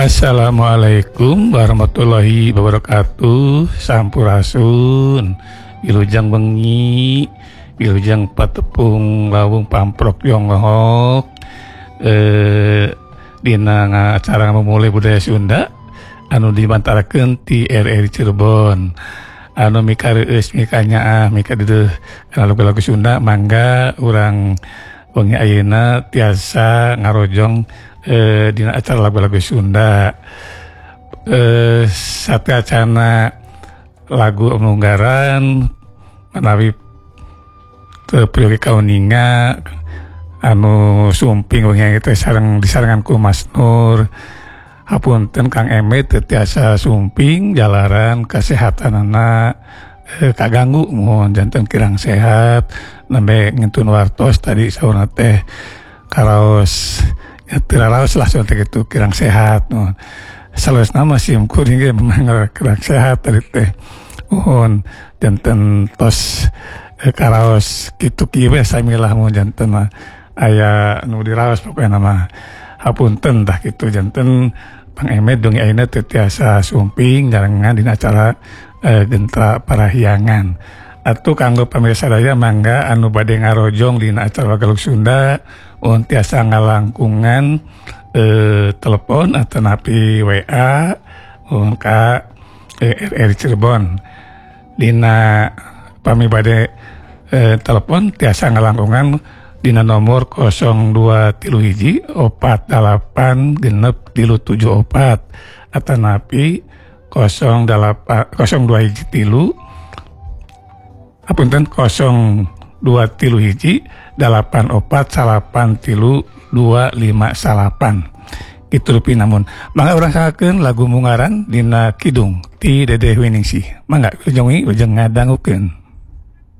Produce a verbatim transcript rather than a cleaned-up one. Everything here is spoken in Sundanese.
Assalamualaikum warahmatullahi wabarakatuh. Sampurasun, wilujeng bengi, wilujeng patepung lawung pamprok Yonghok. Eh, dina acara memulai budaya Sunda anu dimantarakeun ti R R Cirebon. Anu mika reus mikanya ah mika dieu kana lagu-lagu Sunda mangga urang wengi ayeuna tiasa ngarojong eh, dina acara lagu-lagu Sunda. Eh, sateacana lagu Amunggaran menawi priyogi kauninga anu sumping wengi teh sareng disarengan ku Mas Nur. Hapunten Kang Emet teu tiasa sumping jalaran kasehatanana eh, kaganggu mohon janten kirang sehat nembe ngintun wartos tadi saurna teh karaos teu raos lah teh kitu kirang sehat mohon salesna mah sim kuring ge memang kirang sehat tadi teh mohon janten tos eh, karaos kitu kieu we samilah mohon janten mah aya nu diraos pokona mah hapunten tah kitu janten Bang Emet dong ayeuna teu tiasa sumping jarangan dina acara eh, gentra parahyangan. Atuh kanggo pamirsa daya mangga anu bade ngarojong dina acara Galuh Sunda mun tiasa ngalangkungan eh, telepon atau napi W A mun ka eh, R R Cirebon. Dina pami bade eh, telepon tiasa ngalangkungan dina nomor nol dua tilu hiji opat dalapan genep tilu tujuh opat atau napi nol delapan nol dua hiji tilu apunten nol dua tilu hiji dalapan opat salapan tilu dua lima salapan itu rupi. Namun mangga urang sangakeun lagu Munggaran dina Kidung ti Dedeh Winingsih mangga ujongi ujeng ngadangukeun.